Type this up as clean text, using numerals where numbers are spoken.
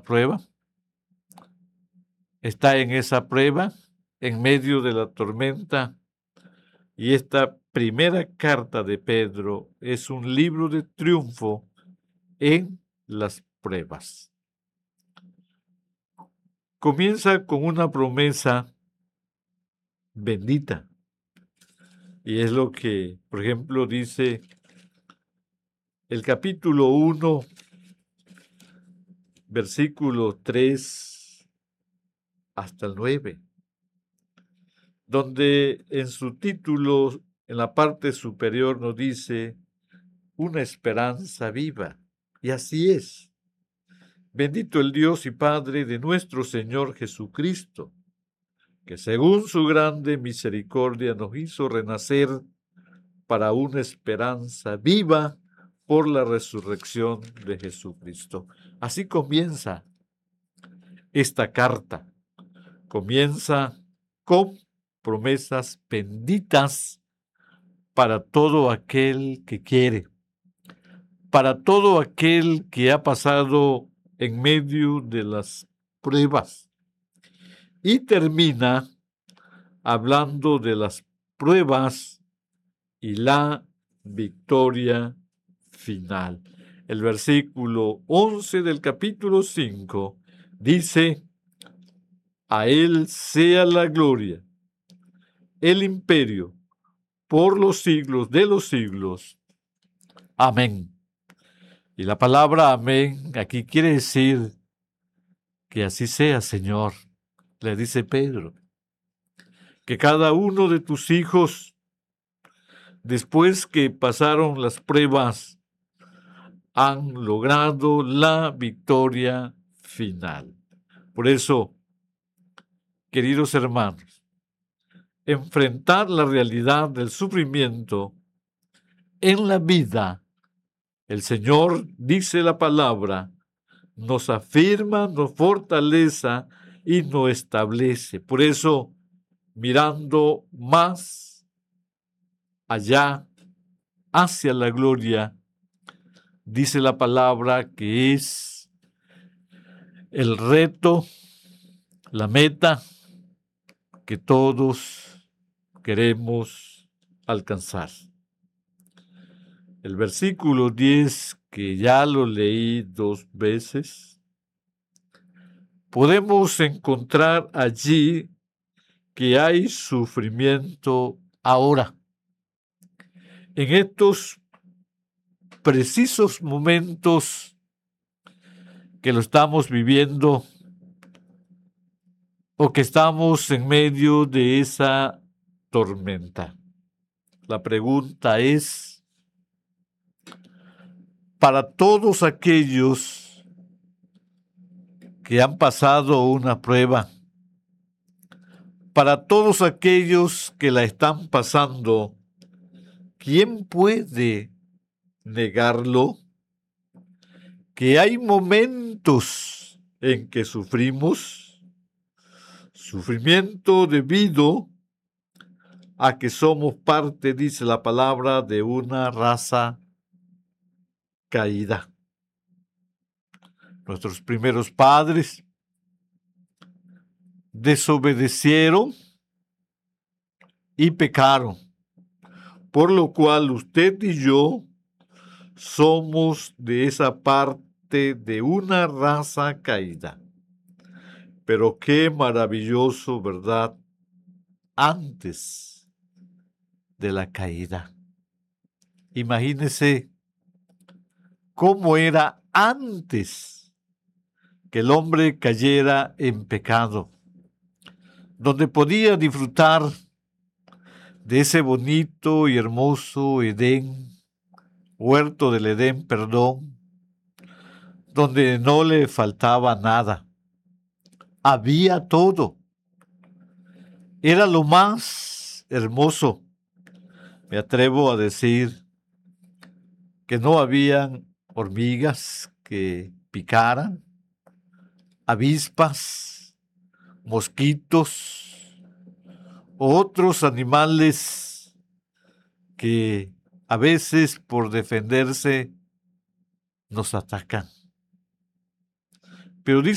prueba, está en esa prueba, en medio de la tormenta, y esta primera carta de Pedro es un libro de triunfo en las pruebas. Comienza con una promesa bendita, y es lo que, por ejemplo, dice el capítulo 1, versículo 3 hasta el 9, donde en su título, en la parte superior, nos dice una esperanza viva. Y así es. Bendito el Dios y Padre de nuestro Señor Jesucristo, que según su grande misericordia nos hizo renacer para una esperanza viva por la resurrección de Jesucristo. Así comienza esta carta. Comienza con promesas benditas para todo aquel que quiere, para todo aquel que ha pasado en medio de las pruebas. Y termina hablando de las pruebas y la victoria final. El versículo 11 del capítulo 5 dice: a Él sea la gloria, el imperio, por los siglos de los siglos. Amén. Y la palabra amén aquí quiere decir que así sea, Señor, le dice Pedro. Que cada uno de tus hijos, después que pasaron las pruebas, han logrado la victoria final. Por eso, queridos hermanos, enfrentar la realidad del sufrimiento en la vida, el Señor, dice la palabra, nos afirma, nos fortalece y nos establece. Por eso, mirando más allá, hacia la gloria, dice la palabra que es el reto, la meta que todos queremos alcanzar. El versículo 10, que ya lo leí 2 veces, podemos encontrar allí que hay sufrimiento ahora. En estos precisos momentos que lo estamos viviendo o que estamos en medio de esa tormenta. La pregunta es, para todos aquellos que han pasado una prueba, para todos aquellos que la están pasando, ¿quién puede negarlo? Que hay momentos en que sufrimos, sufrimiento debido a que somos parte, dice la palabra, de una raza caída. Nuestros primeros padres desobedecieron y pecaron, por lo cual usted y yo somos de esa parte de una raza caída. Pero qué maravilloso, ¿verdad? Antes de la caída. Imagínese cómo era antes que el hombre cayera en pecado, donde podía disfrutar de ese bonito y hermoso Edén, huerto del Edén, perdón, donde no le faltaba nada. Había todo. Era lo más hermoso. Me atrevo a decir que no habían hormigas que picaran, avispas, mosquitos, otros animales que a veces por defenderse nos atacan. Pero dice